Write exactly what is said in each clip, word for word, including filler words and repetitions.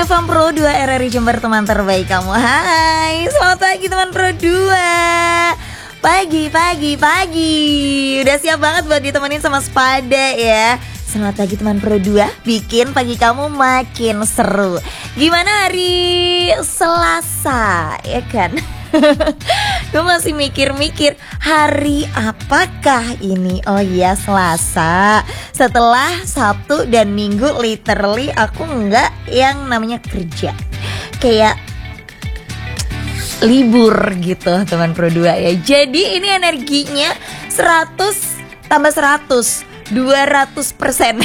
F M Pro dua R R I Jember, teman terbaik kamu. Hai, selamat pagi teman Pro dua. Pagi, pagi, pagi. Udah siap banget buat ditemenin sama Spada ya. Selamat pagi teman Pro dua, bikin pagi kamu makin seru. Gimana hari Selasa, ya kan? Gue masih mikir-mikir hari apakah ini. Oh iya, Selasa. Setelah Sabtu dan Minggu literally aku enggak yang namanya kerja, kayak libur gitu teman Pro dua ya. Jadi ini energinya seratus tambah seratus, dua ratus persen.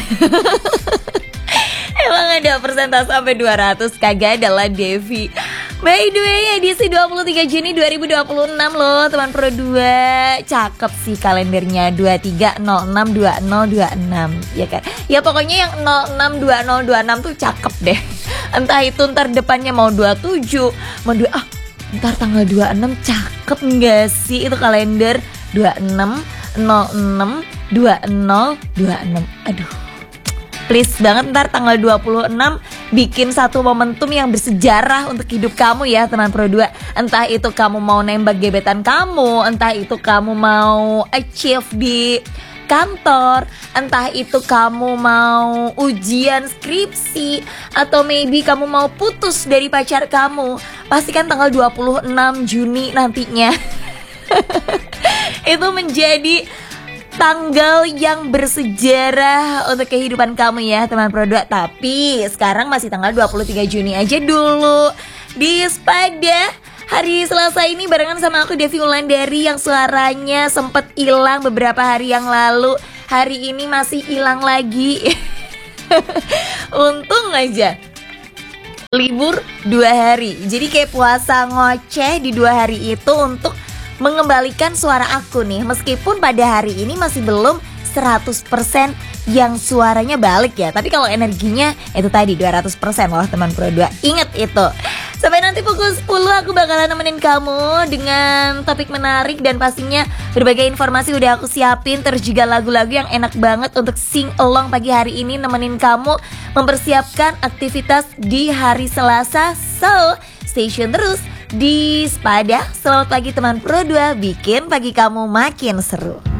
Emang ada persentase sampai dua ratus? Kagak, adalah Devi. By the way, edisi dua puluh tiga Juni dua ribu dua puluh enam loh teman Pro dua. Cakep sih kalendernya, dua tiga nol enam dua nol dua enam, ya kan? Ya pokoknya yang nol enam dua nol dua enam tuh cakep deh. Entah itu ntar depannya mau dua puluh tujuh, mau dua ah ntar tanggal dua puluh enam, cakep nggak sih itu kalender? Dua puluh enam nol enam dua nol dua enam. Aduh, please banget ntar tanggal dua puluh enam bikin satu momentum yang bersejarah untuk hidup kamu ya teman Pro dua. Entah itu kamu mau nembak gebetan kamu, entah itu kamu mau achieve di kantor, entah itu kamu mau ujian skripsi, atau maybe kamu mau putus dari pacar kamu. Pastikan tanggal dua puluh enam Juni nantinya itu menjadi tanggal yang bersejarah untuk kehidupan kamu ya teman Pro dua. Tapi sekarang masih tanggal dua puluh tiga Juni aja dulu. Di Spada hari Selasa ini barengan sama aku Devi Wulandari yang suaranya sempet hilang beberapa hari yang lalu. Hari ini masih hilang lagi. Untung aja libur dua hari. Jadi kayak puasa ngoceh di dua hari itu untuk mengembalikan suara aku nih. Meskipun pada hari ini masih belum seratus persen yang suaranya balik ya, tapi kalau energinya itu tadi dua ratus persen loh teman Pro dua. Ingat itu. Sampai nanti pukul sepuluh aku bakalan nemenin kamu dengan topik menarik dan pastinya berbagai informasi udah aku siapin. Terus juga lagu-lagu yang enak banget untuk sing along pagi hari ini, nemenin kamu mempersiapkan aktivitas di hari Selasa. So, stay tune terus di Spada. Selamat pagi teman Pro dua, bikin pagi kamu makin seru.